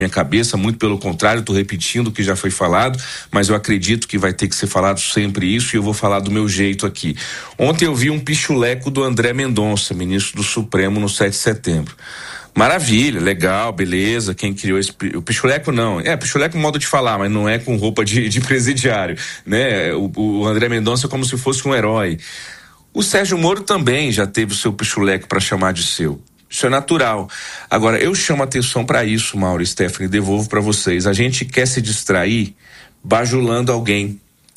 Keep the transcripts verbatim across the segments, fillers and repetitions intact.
minha cabeça, muito pelo contrário, estou repetindo o que já foi falado, mas eu acredito que vai ter que ser falado sempre isso e eu vou falar do meu jeito aqui. Ontem eu vi um pichuleco do André Mendonça, ministro do Supremo, no sete de setembro. Maravilha, legal, beleza, quem criou esse... O pichuleco não, é, pichuleco é um modo de falar, mas não é com roupa de, de presidiário, né? O, o André Mendonça é como se fosse um herói. O Sérgio Moro também já teve o seu pichuleco para chamar de seu. Isso é natural. Agora, eu chamo atenção para isso, Mauro e Stephanie, devolvo para vocês. A gente quer se distrair bajulando alguém.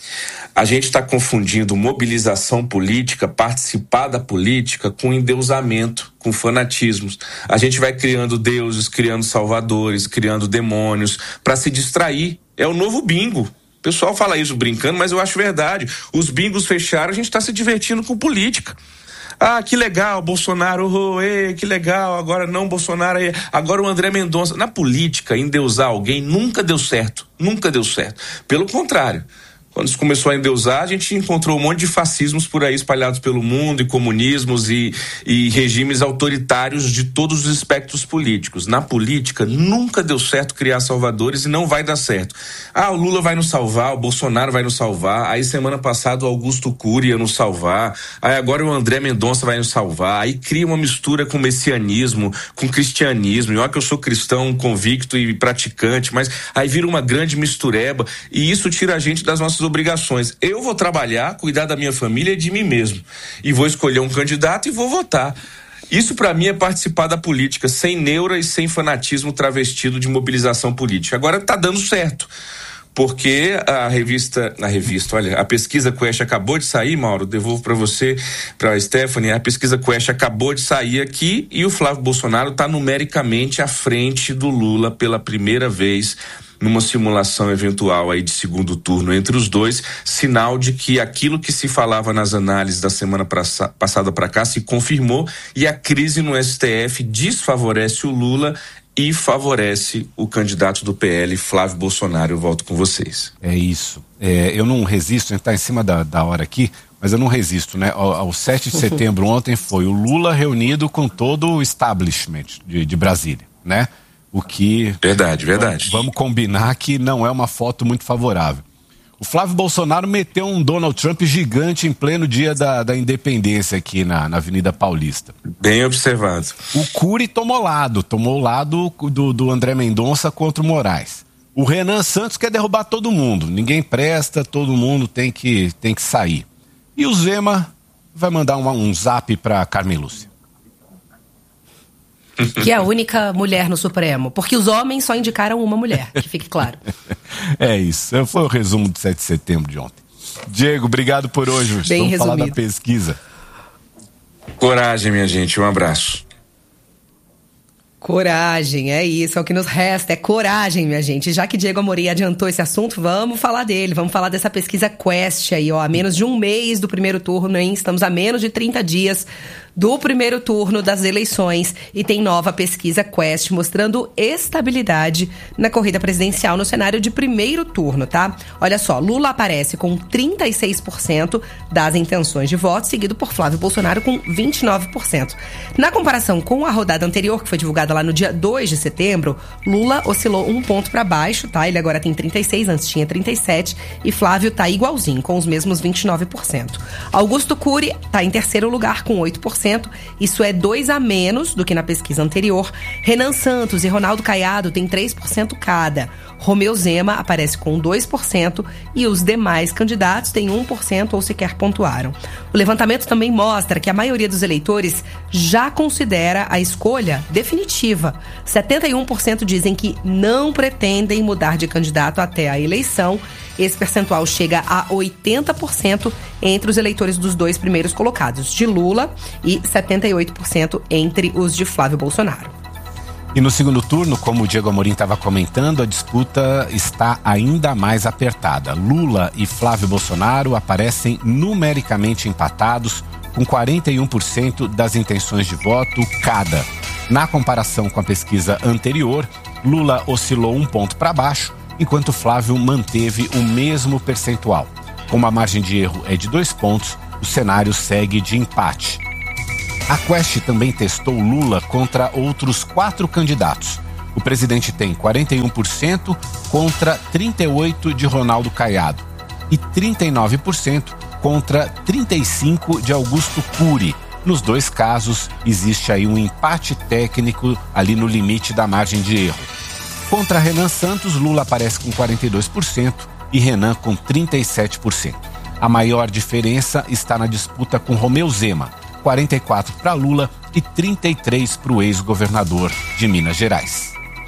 A gente está confundindo mobilização política, participar da política, com endeusamento, com fanatismos. A gente vai criando deuses, criando salvadores, criando demônios, para se distrair. É o novo bingo. O pessoal fala isso brincando, mas eu acho verdade. Os bingos fecharam, a gente está se divertindo com política. Ah, que legal, Bolsonaro, oh, ei, que legal, agora não, Bolsonaro, ei, agora o André Mendonça. Na política, endeusar alguém nunca deu certo, nunca deu certo. Pelo contrário, quando isso começou a endeusar, a gente encontrou um monte de fascismos por aí espalhados pelo mundo, e comunismos e, e regimes autoritários de todos os espectros políticos. Na política, nunca deu certo criar salvadores e não vai dar certo. Ah, o Lula vai nos salvar, o Bolsonaro vai nos salvar, aí semana passada o Augusto Cury ia nos salvar, aí agora o André Mendonça vai nos salvar, aí cria uma mistura com messianismo, com cristianismo, e olha que eu sou cristão convicto e praticante, mas aí vira uma grande mistureba, e isso tira a gente das nossas obrigações. Eu vou trabalhar, cuidar da minha família e de mim mesmo. E vou escolher um candidato e vou votar. Isso para mim é participar da política, sem neura e sem fanatismo travestido de mobilização política. Agora tá dando certo. Porque a revista, a revista, olha, a pesquisa Quest acabou de sair, Mauro, devolvo para você, para a Stephanie, a pesquisa Quest acabou de sair aqui e o Flávio Bolsonaro está numericamente à frente do Lula pela primeira vez numa simulação eventual aí de segundo turno entre os dois, sinal de que aquilo que se falava nas análises da semana pra, passada para cá se confirmou e a crise no S T F desfavorece o Lula e favorece o candidato do P L, Flávio Bolsonaro. Eu volto com vocês. É isso. É, eu não resisto, a gente tá em cima da, da hora aqui, mas eu não resisto, né? Ao, ao sete de setembro ontem foi o Lula reunido com todo o establishment de, de Brasília, né? O que... Verdade, verdade. Vamos combinar que não é uma foto muito favorável. O Flávio Bolsonaro meteu um Donald Trump gigante em pleno dia da, da independência aqui na, na Avenida Paulista. Bem observado. O Cury tomou lado, tomou o lado do, do André Mendonça contra o Moraes. O Renan Santos quer derrubar todo mundo. Ninguém presta, todo mundo tem que, tem que sair. E o Zema vai mandar um, um zap pra Carmen Lúcia. Que é a única mulher no Supremo. Porque os homens só indicaram uma mulher, que fique claro. É isso. Foi o resumo do sete de setembro de ontem. Diego, obrigado por hoje. Bem Vamos resumido. falar da pesquisa. Coragem, minha gente. Um abraço. Coragem, é isso, é o que nos resta, é coragem, minha gente. Já que Diego Amorim adiantou esse assunto, vamos falar dele, vamos falar dessa pesquisa Quest aí, ó, a menos de um mês do primeiro turno, hein? Estamos a menos de trinta dias do primeiro turno das eleições e tem nova pesquisa Quest mostrando estabilidade na corrida presidencial no cenário de primeiro turno, tá? Olha só, Lula aparece com trinta e seis por cento das intenções de voto, seguido por Flávio Bolsonaro com vinte e nove por cento. Na comparação com a rodada anterior, que foi divulgada lá no dia dois de setembro, Lula oscilou um ponto para baixo, tá? Ele agora tem trinta e seis, antes tinha trinta e sete, e Flávio tá igualzinho, com os mesmos vinte e nove por cento. Augusto Cury tá em terceiro lugar com oito por cento. Isso é dois a menos do que na pesquisa anterior. Renan Santos e Ronaldo Caiado têm três por cento cada. Romeu Zema aparece com dois por cento e os demais candidatos têm um por cento ou sequer pontuaram. O levantamento também mostra que a maioria dos eleitores já considera a escolha definitiva. setenta e um por cento dizem que não pretendem mudar de candidato até a eleição. Esse percentual chega a oitenta por cento entre os eleitores dos dois primeiros colocados, de Lula, e setenta e oito por cento entre os de Flávio Bolsonaro. E no segundo turno, como o Diego Amorim estava comentando, a disputa está ainda mais apertada. Lula e Flávio Bolsonaro aparecem numericamente empatados, com quarenta e um por cento das intenções de voto cada. Na comparação com a pesquisa anterior, Lula oscilou um ponto para baixo, enquanto Flávio manteve o mesmo percentual. Como a margem de erro é de dois pontos, o cenário segue de empate. A Quest também testou Lula contra outros quatro candidatos. O presidente tem quarenta e um por cento contra trinta e oito por cento de Ronaldo Caiado e trinta e nove por cento contra trinta e cinco por cento de Augusto Cury. Nos dois casos, existe aí um empate técnico ali no limite da margem de erro. Contra Renan Santos, Lula aparece com quarenta e dois por cento e Renan com trinta e sete por cento. A maior diferença está na disputa com Romeu Zema, quarenta e quatro por cento para Lula e trinta e três por cento para o ex-governador de Minas Gerais.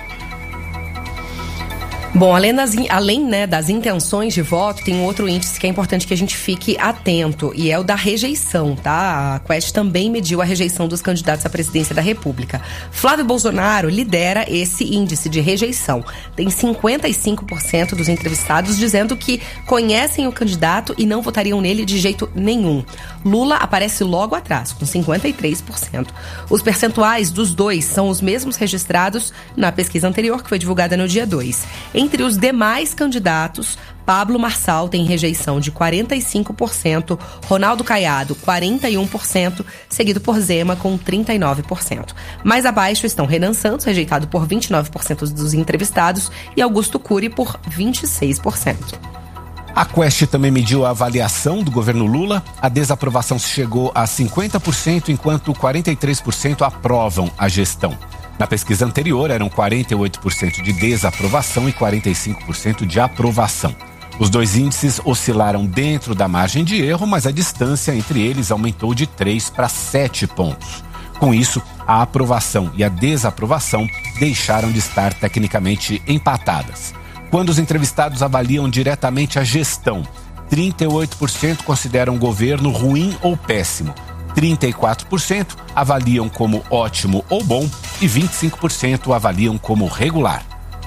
Bom, além, das, além né, das intenções de voto, tem um outro índice que é importante que a gente fique atento, e é o da rejeição, tá? A Quest também mediu a rejeição dos candidatos à presidência da República. Flávio Bolsonaro lidera esse índice de rejeição. Tem cinquenta e cinco por cento dos entrevistados dizendo que conhecem o candidato e não votariam nele de jeito nenhum. Lula aparece logo atrás, com cinquenta e três por cento. Os percentuais dos dois são os mesmos registrados na pesquisa anterior, que foi divulgada no dia dois. Entre os demais candidatos, Pablo Marçal tem rejeição de quarenta e cinco por cento, Ronaldo Caiado, quarenta e um por cento, seguido por Zema, com trinta e nove por cento. Mais abaixo estão Renan Santos, rejeitado por vinte e nove por cento dos entrevistados, e Augusto Cury, por vinte e seis por cento. A Quest também mediu a avaliação do governo Lula. A desaprovação chegou a cinquenta por cento, enquanto quarenta e três por cento aprovam a gestão. Na pesquisa anterior, eram quarenta e oito por cento de desaprovação e quarenta e cinco por cento de aprovação. Os dois índices oscilaram dentro da margem de erro, mas a distância entre eles aumentou de três para sete pontos. Com isso, a aprovação e a desaprovação deixaram de estar tecnicamente empatadas. Quando os entrevistados avaliam diretamente a gestão, trinta e oito por cento consideram o governo ruim ou péssimo, trinta e quatro por cento avaliam como ótimo ou bom e vinte e cinco por cento avaliam como regular.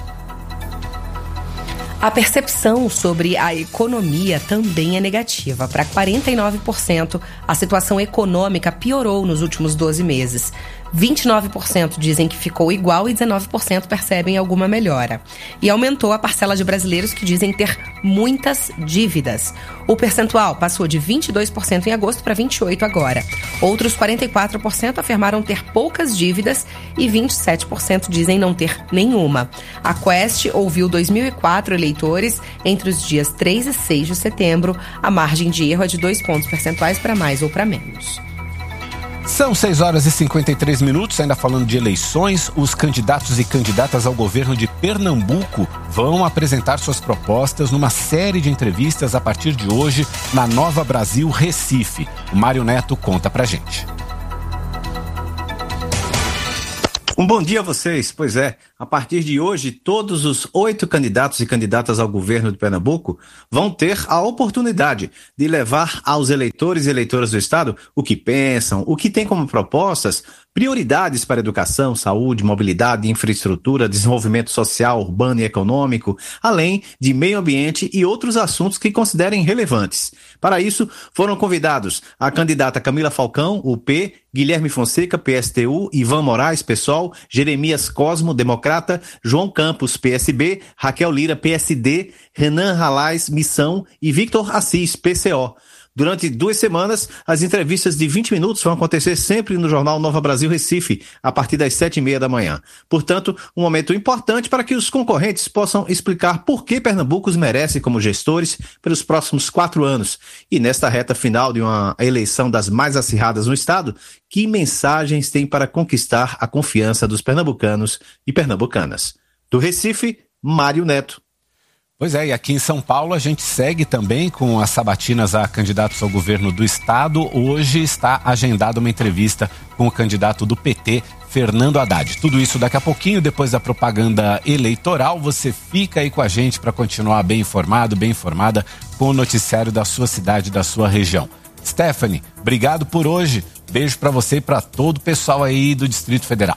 A percepção sobre a economia também é negativa. Para quarenta e nove por cento, a situação econômica piorou nos últimos doze meses. vinte e nove por cento dizem que ficou igual e dezenove por cento percebem alguma melhora. E aumentou a parcela de brasileiros que dizem ter muitas dívidas. O percentual passou de vinte e dois por cento em agosto para vinte e oito por cento agora. Outros quarenta e quatro por cento afirmaram ter poucas dívidas e vinte e sete por cento dizem não ter nenhuma. A Quest ouviu dois mil e quatro eleitores entre os dias três e seis de setembro. A margem de erro é de dois pontos percentuais para mais ou para menos. São seis horas e cinquenta e três minutos, ainda falando de eleições, os candidatos e candidatas ao governo de Pernambuco vão apresentar suas propostas numa série de entrevistas a partir de hoje na Nova Brasil Recife. O Mário Neto conta pra gente. Um bom dia a vocês. Pois é, a partir de hoje, todos os oito candidatos e candidatas ao governo de Pernambuco vão ter a oportunidade de levar aos eleitores e eleitoras do estado o que pensam, o que têm como propostas, prioridades para educação, saúde, mobilidade, infraestrutura, desenvolvimento social, urbano e econômico, além de meio ambiente e outros assuntos que considerem relevantes. Para isso, foram convidados a candidata Camila Falcão, U P, Guilherme Fonseca, P S T U, Ivan Moraes, PSOL, Jeremias Cosmo, Democrata, João Campos, P S B, Raquel Lira, P S D, Renan Ralais, Missão e Victor Assis, P C O. Durante duas semanas, as entrevistas de vinte minutos vão acontecer sempre no jornal Nova Brasil Recife, a partir das sete e meia da manhã. Portanto, um momento importante para que os concorrentes possam explicar por que Pernambuco os merece como gestores pelos próximos quatro anos. E nesta reta final de uma eleição das mais acirradas no estado, que mensagens tem para conquistar a confiança dos pernambucanos e pernambucanas? Do Recife, Mário Neto. Pois é, e aqui em São Paulo a gente segue também com as sabatinas a candidatos ao governo do estado. Hoje está agendada uma entrevista com o candidato do P T, Fernando Haddad. Tudo isso daqui a pouquinho, depois da propaganda eleitoral. Você fica aí com a gente para continuar bem informado, bem informada com o noticiário da sua cidade, da sua região. Stephanie, obrigado por hoje. Beijo para você e para todo o pessoal aí do Distrito Federal.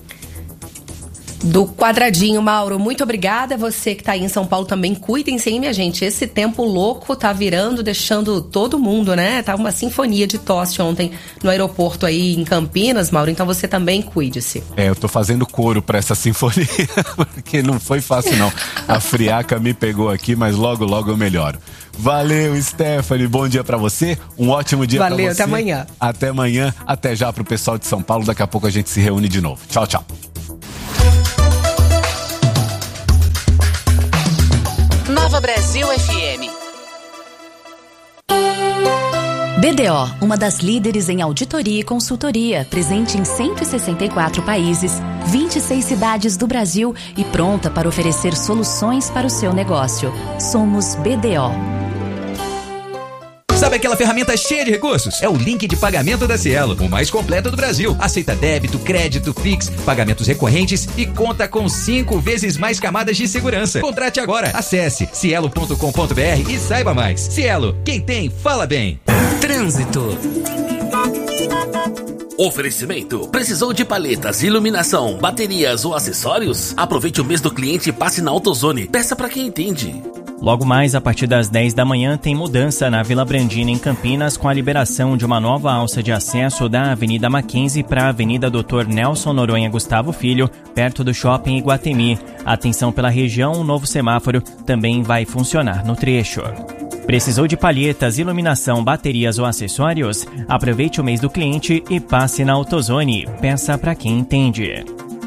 Do Quadradinho, Mauro, muito obrigada. Você que tá aí em São Paulo também, cuidem-se, hein, minha gente? Esse tempo louco tá virando, deixando todo mundo, né? Tá uma sinfonia de tosse ontem no aeroporto aí em Campinas, Mauro, então você também cuide-se. É, eu tô fazendo coro pra essa sinfonia, porque não foi fácil não. A friaca me pegou aqui, mas logo, logo eu melhoro. Valeu, Stephanie, bom dia pra você, um ótimo dia pra você. Valeu, até amanhã. Até amanhã, até já pro pessoal de São Paulo, daqui a pouco a gente se reúne de novo. Tchau, tchau. Nova Brasil F M. B D O, uma das líderes em auditoria e consultoria, presente em cento e sessenta e quatro países, vinte e seis cidades do Brasil e pronta para oferecer soluções para o seu negócio. Somos B D O. Sabe aquela ferramenta cheia de recursos? É o link de pagamento da Cielo, o mais completo do Brasil. Aceita débito, crédito, Pix, pagamentos recorrentes e conta com cinco vezes mais camadas de segurança. Contrate agora. Acesse cielo ponto com ponto b r e saiba mais. Cielo, quem tem, fala bem. Trânsito. Oferecimento. Precisou de paletas, iluminação, baterias ou acessórios? Aproveite o mês do cliente e passe na AutoZone. Peça pra quem entende. Logo mais, a partir das dez da manhã, tem mudança na Vila Brandina, em Campinas, com a liberação de uma nova alça de acesso da Avenida Mackenzie para a Avenida doutor Nelson Noronha Gustavo Filho, perto do Shopping Iguatemi. Atenção pela região, um novo semáforo também vai funcionar no trecho. Precisou de palhetas, iluminação, baterias ou acessórios? Aproveite o mês do cliente e passe na AutoZone. Peça para quem entende.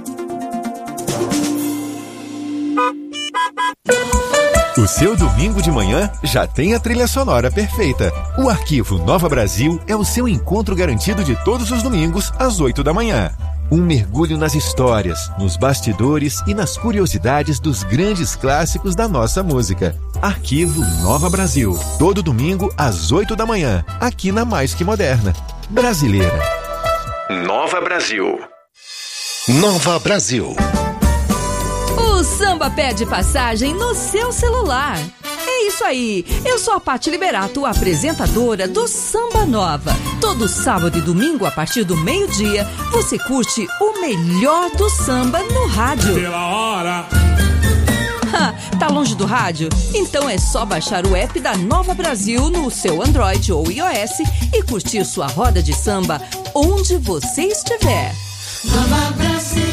O seu domingo de manhã já tem a trilha sonora perfeita. O Arquivo Nova Brasil é o seu encontro garantido de todos os domingos às oito da manhã. Um mergulho nas histórias, nos bastidores e nas curiosidades dos grandes clássicos da nossa música. Arquivo Nova Brasil, todo domingo às oito da manhã, aqui na Mais Que Moderna. Brasileira. Nova Brasil. Nova Brasil. O samba pede passagem no seu celular. É isso aí, eu sou a Paty Liberato, apresentadora do Samba Nova. Todo sábado e domingo, a partir do meio-dia, você curte o melhor do samba no rádio. Pela hora. Tá longe do rádio? Então é só baixar o app da Nova Brasil no seu Android ou iOS e curtir sua roda de samba onde você estiver. Nova Brasil.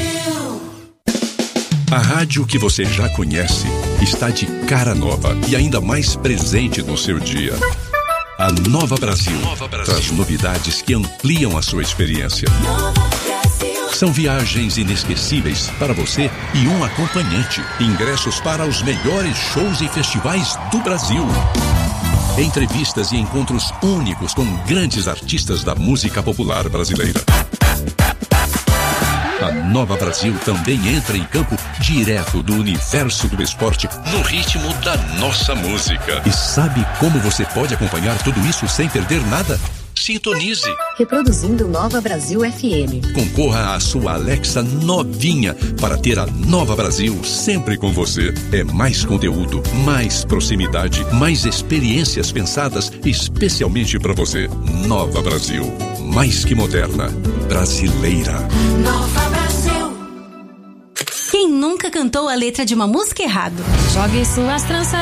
A rádio que você já conhece está de cara nova e ainda mais presente no seu dia. A Nova Brasil, Nova Brasil traz novidades que ampliam a sua experiência. São viagens inesquecíveis para você e um acompanhante. Ingressos para os melhores shows e festivais do Brasil. Entrevistas e encontros únicos com grandes artistas da música popular brasileira. A Nova Brasil também entra em campo direto do universo do esporte no ritmo da nossa música. E sabe como você pode acompanhar tudo isso sem perder nada? Sintonize. Reproduzindo Nova Brasil F M. Concorra à sua Alexa novinha para ter a Nova Brasil sempre com você. É mais conteúdo, mais proximidade, mais experiências pensadas especialmente para você. Nova Brasil. Mais que moderna. Brasileira. Nova Brasil. Quem nunca cantou a letra de uma música errado? Jogue suas tranças